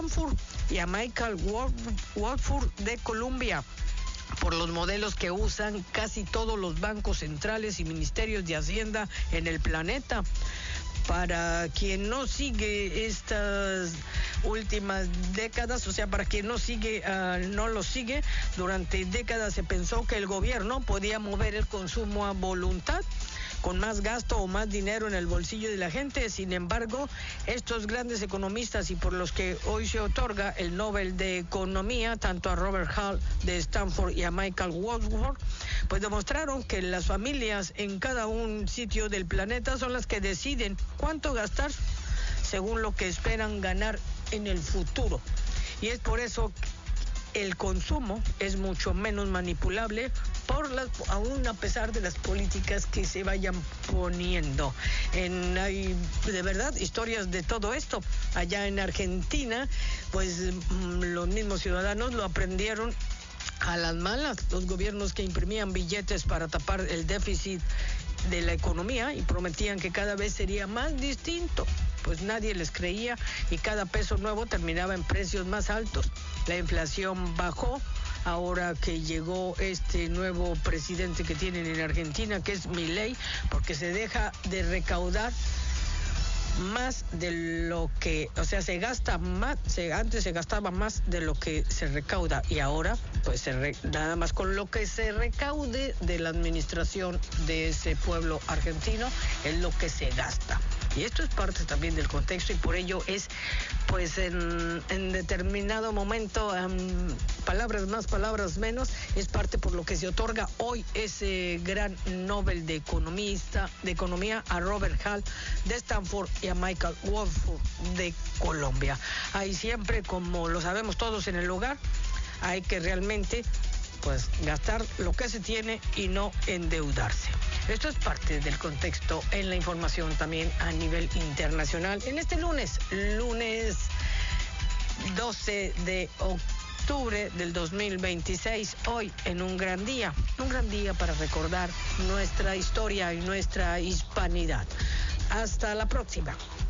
Stanford y a Michael Woodford de Columbia, por los modelos que usan casi todos los bancos centrales y ministerios de Hacienda en el planeta. Para quien no sigue estas últimas décadas, o sea, para quien no lo sigue, durante décadas se pensó que el gobierno podía mover el consumo a voluntad, con más gasto o más dinero en el bolsillo de la gente. Sin embargo, estos grandes economistas, y por los que hoy se otorga el Nobel de Economía, tanto a Robert Hall de Stanford y a Michael Woodford, pues demostraron que las familias en cada un sitio del planeta son las que deciden cuánto gastar según lo que esperan ganar en el futuro. Y es por eso el consumo es mucho menos manipulable aún a pesar de las políticas que se vayan poniendo. Hay de verdad historias de todo esto. Allá en Argentina, pues los mismos ciudadanos lo aprendieron a las malas. Los gobiernos que imprimían billetes para tapar el déficit de la economía y prometían que cada vez sería más distinto, pues nadie les creía y cada peso nuevo terminaba en precios más altos. La inflación bajó ahora que llegó este nuevo presidente que tienen en Argentina, que es Milei, porque se deja de recaudar más de lo que, o sea, se gasta más, antes se gastaba más de lo que se recauda y ahora pues nada más con lo que se recaude de la administración de ese pueblo argentino es lo que se gasta. Y esto es parte también del contexto y por ello es, pues en determinado momento, palabras más, palabras menos, es parte por lo que se otorga hoy ese gran Nobel de Economía a Robert Hall de Stanford y a Michael Woodford de Colombia. Ahí siempre, como lo sabemos todos en el hogar, hay que realmente pues gastar lo que se tiene y no endeudarse. Esto es parte del contexto en la información también a nivel internacional. En este lunes 12 de octubre del 2026, hoy en un gran día para recordar nuestra historia y nuestra hispanidad. Hasta la próxima.